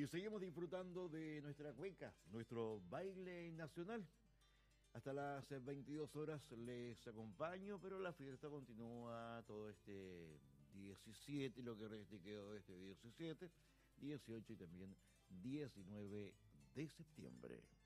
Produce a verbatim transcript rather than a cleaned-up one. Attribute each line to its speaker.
Speaker 1: Y seguimos disfrutando de nuestra cueca, nuestro baile nacional. Hasta las veintidós horas les acompaño, pero la fiesta continúa todo este diecisiete, lo que reste quedó de este diecisiete, dieciocho y también diecinueve de septiembre.